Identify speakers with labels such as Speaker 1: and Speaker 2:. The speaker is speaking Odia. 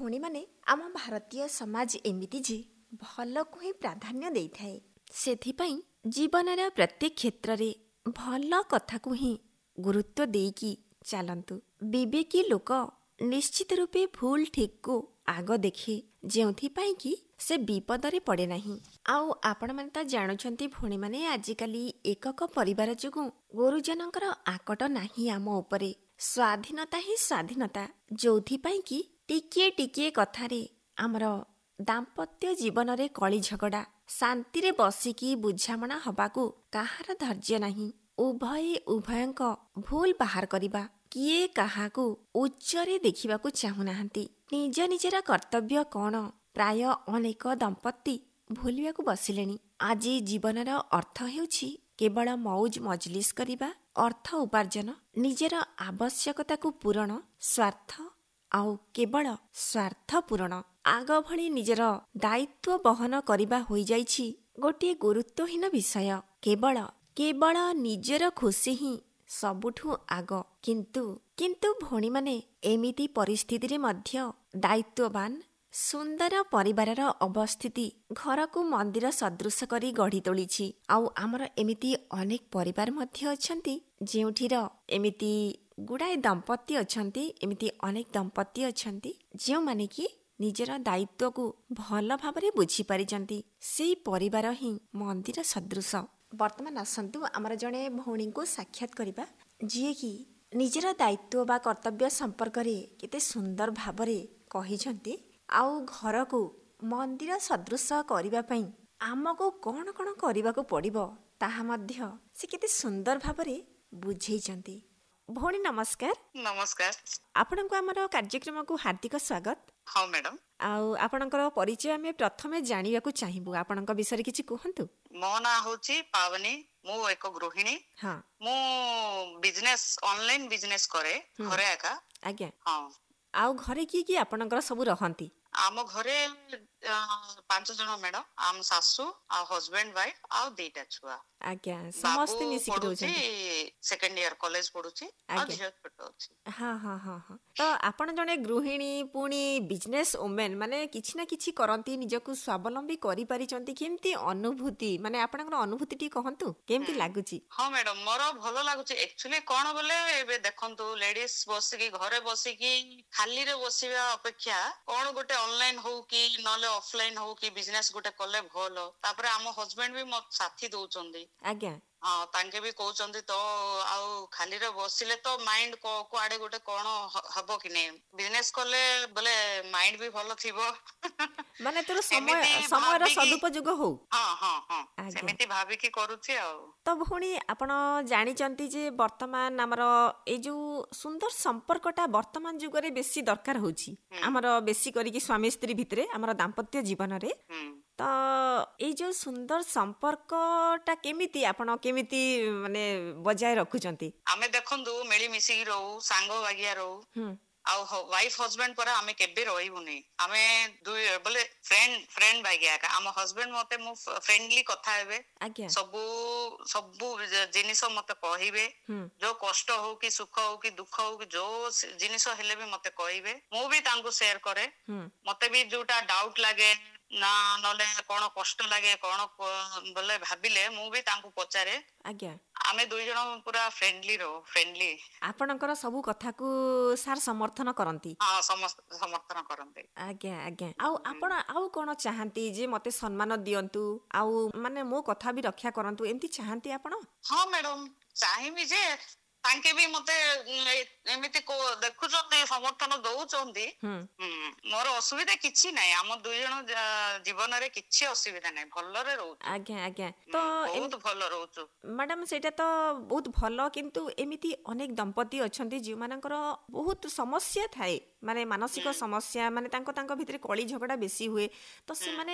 Speaker 1: ଭଉଣୀ ମାନେ ଆମ ଭାରତୀୟ ସମାଜ ଏମିତି ଯେ ଭଲକୁ ହିଁ ପ୍ରାଧାନ୍ୟ ଦେଇଥାଏ। ସେଥିପାଇଁ ଜୀବନର ପ୍ରତ୍ୟେକ କ୍ଷେତ୍ରରେ ଭଲ କଥାକୁ ହିଁ ଗୁରୁତ୍ୱ ଦେଇକି ଚାଲନ୍ତୁ। ବିବେକୀ ଲୋକ ନିଶ୍ଚିତ ରୂପେ ଭୁଲ ଠିକକୁ ଆଗ ଦେଖେ, ଯେଉଁଥିପାଇଁ କି ସେ ବିପଦରେ ପଡ଼େ ନାହିଁ। ଆଉ ଆପଣମାନେ ତ ଜାଣୁଛନ୍ତି ଭଉଣୀମାନେ, ଆଜିକାଲି ଏକକ ପରିବାର ଯୋଗୁଁ ଗୁରୁଜନଙ୍କର ଆକଟ ନାହିଁ ଆମ ଉପରେ। ସ୍ୱାଧୀନତା ହିଁ ସ୍ୱାଧୀନତା, ଯୋଉଥିପାଇଁ କି ଟିକିଏ ଟିକିଏ କଥାରେ ଆମର ଦାମ୍ପତ୍ୟ ଜୀବନରେ କଳି ଝଗଡ଼ା, ଶାନ୍ତିରେ ବସିକି ବୁଝାମଣା ହବାକୁ କାହାର ଧୈର୍ଯ୍ୟ ନାହିଁ। ଉଭୟଙ୍କ ଭୁଲ ବାହାର କରିବା, କିଏ କାହାକୁ ଉଚ୍ଚରେ ଦେଖିବାକୁ ଚାହୁଁନାହାନ୍ତି। ନିଜ ନିଜର କର୍ତ୍ତବ୍ୟ କ'ଣ ପ୍ରାୟ ଅନେକ ଦମ୍ପତି ଭୁଲିବାକୁ ବସିଲେଣି। ଆଜି ଜୀବନର ଅର୍ଥ ହେଉଛି କେବଳ ମଉଜ ମଜଲିସ କରିବା, ଅର୍ଥ ଉପାର୍ଜନ, ନିଜର ଆବଶ୍ୟକତାକୁ ପୂରଣ, ସ୍ୱାର୍ଥ ଆଉ କେବଳ ସ୍ୱାର୍ଥ ପୂରଣ। ଆଗ ଭଳି ନିଜର ଦାୟିତ୍ୱ ବହନ କରିବା ହୋଇଯାଇଛି ଗୋଟିଏ ଗୁରୁତ୍ୱହୀନ ବିଷୟ। କେବଳ ନିଜର ଖୁସି ହିଁ ସବୁଠୁ ଆଗ। କିନ୍ତୁ ଭଉଣୀମାନେ, ଏମିତି ପରିସ୍ଥିତିରେ ମଧ୍ୟ ଦାୟିତ୍ୱବାନ ସୁନ୍ଦର ପରିବାରର ଅବସ୍ଥିତି ଘରକୁ ମନ୍ଦିର ସଦୃଶ କରି ଗଢ଼ି ତୋଳିଛି। ଆଉ ଆମର ଏମିତି ଅନେକ ପରିବାର ମଧ୍ୟ ଅଛନ୍ତି ଯେଉଁଠିର ଏମିତି ଗୁଡ଼ାଏ ଦମ୍ପତି ଅଛନ୍ତି, ଏମିତି ଅନେକ ଦମ୍ପତି ଅଛନ୍ତି ଯେଉଁମାନେ କି ନିଜର ଦାୟିତ୍ୱକୁ ଭଲ ଭାବରେ ବୁଝିପାରିଛନ୍ତି। ସେଇ ପରିବାର ହିଁ ମନ୍ଦିର ସଦୃଶ। ବର୍ତ୍ତମାନ ଆସନ୍ତୁ ଆମର ଜଣେ ଭଉଣୀଙ୍କୁ ସାକ୍ଷାତ କରିବା, ଯିଏକି ନିଜର ଦାୟିତ୍ୱ ବା କର୍ତ୍ତବ୍ୟ ସମ୍ପର୍କରେ କେତେ ସୁନ୍ଦର ଭାବରେ କହିଛନ୍ତି। ଆଉ ଘରକୁ ମନ୍ଦିର ସଦୃଶ କରିବା ପାଇଁ ଆମକୁ କ'ଣ କ'ଣ କରିବାକୁ ପଡ଼ିବ ତାହା ମଧ୍ୟ ସେ କେତେ ସୁନ୍ଦର ଭାବରେ ବୁଝେଇଛନ୍ତି। ଭଉଣୀ ନମସ୍କାର।
Speaker 2: ନମସ୍କାର।
Speaker 1: ଆପଣଙ୍କୁ ଆମର କାର୍ଯ୍ୟକ୍ରମକୁ ହାର୍ଦ୍ଦିକ ସ୍ୱାଗତ।
Speaker 2: ହଁ ମ୍ୟାଡାମ।
Speaker 1: ଆଉ ଆପଣଙ୍କର ପରିଚୟ ଆମେ ପ୍ରଥମେ ଜାଣିବାକୁ ଚାହିଁବୁ। ଆପଣଙ୍କ ବିଷୟରେ କିଛି କୁହନ୍ତୁ।
Speaker 2: ମୋ ନାଁ ହଉଛି ପାବନୀ। ମୁଁ ଏକ ଗୃହିଣୀ।
Speaker 1: ହଁ।
Speaker 2: ମୁଁ ଅନଲାଇନ ବିଜନେସ କରେ ଘରେ ଏକା।
Speaker 1: ଆଜ୍ଞା।
Speaker 2: ହଁ।
Speaker 1: ଆଉ ଘରେ କିଏ କିଏ ଆପଣଙ୍କର ସବୁ ରହନ୍ତି?
Speaker 2: ଆମ ଘରେ 5 ଜଣ ମ୍ୟାଡାମ। ଆମ ଶାଶୁ ଆଉ ହଜବେଣ୍ଡ ୱାଇଫ ଆଉ 2ଟା ଛୁଆ।
Speaker 1: ଆଜ୍ଞା,
Speaker 2: ବାବୁ
Speaker 1: ସମସ୍ତେ ମିଶିକି
Speaker 2: ପଢୁଛି
Speaker 1: ରହୁଛନ୍ତି।
Speaker 2: ସେକେଣ୍ଡ ଇୟର କଲେଜ ପଢୁଛି ଆଉ ଝିଅ ଛୋଟ ଅଛି।
Speaker 1: ହଁ। ତ ଆପଣ ଜଣେ ଗୃହିଣୀ, ପୁଣି ବିଜନେସ ଓମେନ, ମାନେ କିଛି ନା କିଛି କରନ୍ତି, ନିଜକୁ ସ୍ୱାବଲମ୍ବୀ କରିପାରିଛନ୍ତି। କେମିତି ଅନୁଭୂତି, ମାନେ ଆପଣଙ୍କର ଅନୁଭୂତି ଟିକେ କହନ୍ତୁ, କେମିତି ଲାଗୁଛି?
Speaker 2: ହଁ ମ୍ୟାଡାମ, ମୋର ଭଲ ଲାଗୁଛି। ଆକ୍ଚୁଆଲି କ'ଣ ବୋଲେ, ଏବେ ଦେଖନ୍ତୁ ଲେଡିଜ ବସିକି ଘରେ ବସିକି ଖାଲିରେ ବସିବା ଅପେକ୍ଷା କ'ଣ ଗୋଟେ ଅନଲାଇନ ହଉ କି ନହେଲେ ଅଫଲାଇନ ହଉ କି ବିଜନେସ ଗୋଟେ କଲେ ଭଲ। ତାପରେ ଆମ ହଜବେଣ୍ଡ ବି ମୋ ସାଥି ଦଉଛନ୍ତି।
Speaker 1: ଆଜ୍ଞା।
Speaker 2: ହଁ, ତାଙ୍କେ ବି କହୁଛନ୍ତି ତ ଆଉ ଖାଲିରେ ବସିଲେ ତ ମାଇଣ୍ଡ କୁଆଡେ ଗୋଟେ କ'ଣ ହବ କି ନାଇଁ। ବିଜନେସ କଲେ ବୋଲେ ମାଇଣ୍ଡ ବି ଭଲ ଥିବ।
Speaker 1: ମାନେ ତୋର
Speaker 2: ଏମିତି
Speaker 1: ସମୟର
Speaker 2: ଭାବିକି
Speaker 1: ସଦୁପଯୋଗ ହଉ।
Speaker 2: ହଁ ସେମିତି ଭାବିକି କରୁଛି ଆଉ।
Speaker 1: ତ ଭଉଣୀ, ଆପଣ ଜାଣିଛନ୍ତି ଯେ ବର୍ତ୍ତମାନ ଆମର ଏଇ ଯୋଉ ସୁନ୍ଦର ସମ୍ପର୍କଟା ବର୍ତ୍ତମାନ ଯୁଗରେ ବେଶୀ ଦରକାର ହଉଛି। ଆମର ବେଶୀ କରିକି ସ୍ୱାମୀ ସ୍ତ୍ରୀ ଭିତରେ, ଆମର ଦାମ୍ପତ୍ୟ ଜୀବନରେ। ତ ଏଇ ଯୋଉ ସୁନ୍ଦର ସମ୍ପର୍କଟା ଆପଣ କେମିତି ମାନେ ବଜାୟ ରଖୁଛନ୍ତି?
Speaker 2: ଆମେ ଦେଖନ୍ତୁ ମିଳିମିଶିକି ରହୁ, ସାଙ୍ଗ ବାଗିଆ ରହୁ। ଆଉ ୱାଇଫ ହଜବେଣ୍ଡ ପରେ ଆମେ କେବେ ରହିବୁନି। ଆମେ ବୋଲେ ଫ୍ରେଣ୍ଡ ବାଗିଆ। ଆମ ହଜବେଣ୍ଡ ମତେ ମୁଁ ଫ୍ରେଣ୍ଡଲି କଥା ହେବେ। ସବୁ ଜିନିଷ ମତେ କହିବେ। ଯୋଉ କଷ୍ଟ ହଉ କି ସୁଖ ହଉ କି ଦୁଃଖ ହଉ କି ଯୋଉ ଜିନିଷ ହେଲେ ବି ମତେ କହିବେ। ମୁଁ ବି ତାଙ୍କୁ ସେୟାର କରେ। ମତେ ବି ଯୋଉଟା ଡାଉଟ ଲାଗେ ନା ନହେଲେ କ'ଣ କଷ୍ଟ ଲାଗେ କ'ଣ ବୋଲେ ଭାବିଲେ ମୁଁ ବି ତାଙ୍କୁ ପଚାରେ।
Speaker 1: ଆଜ୍ଞା।
Speaker 2: ଆମେ 2 ଜଣ ପୁରା ଫ୍ରେଣ୍ଡଲି।
Speaker 1: ଆପଣଙ୍କର ସବୁ କଥାକୁ ସାର୍ ସମର୍ଥନ କରନ୍ତି?
Speaker 2: ହଁ, ସମସ୍ତେ ସମର୍ଥନ କରନ୍ତି।
Speaker 1: ଆଜ୍ଞା। ଆଉ ଆପଣ ଆଉ କ'ଣ ଚାହାନ୍ତି? ଯେ ମତେ ସମ୍ମାନ ଦିଅନ୍ତୁ, ଆଉ ମାନେ ମୋ କଥା ବି ରକ୍ଷା କରନ୍ତୁ, ଏମିତି ଚାହାନ୍ତି ଆପଣ?
Speaker 2: ହଁ ମ୍ୟାଡାମ, ଚାହିଁବି ଯେ ତାଙ୍କେ ବି ମତେ ଏମିତି ଦେଖୁଛନ୍ତି, ସମର୍ଥନ ଦଉଛନ୍ତି। ମୋର ଅସୁବିଧା କିଛି ନାହିଁ। ଆମ 2 ଜଣ ଜୀବନରେ କିଛି ଅସୁବିଧା ନାହିଁ, ଭଲରେ ରହୁଛୁ।
Speaker 1: ଆଜ୍ଞା। ତ
Speaker 2: ବହୁତ ଭଲ ରହୁଛୁ
Speaker 1: ମ୍ୟାଡାମ। ସେଇଟା ତ ବହୁତ ଭଲ, କିନ୍ତୁ ଏମିତି ଅନେକ ଦମ୍ପତି ଅଛନ୍ତି ଯେଉଁମାନଙ୍କର ବହୁତ ସମସ୍ୟା ଥାଏ, ମାନେ ମାନସିକ ସମସ୍ୟା, ମାନେ ତାଙ୍କ ଭିତରେ କଳି ଝଗଡ଼ା ବେଶୀ ହୁଏ। ତ ସେମାନେ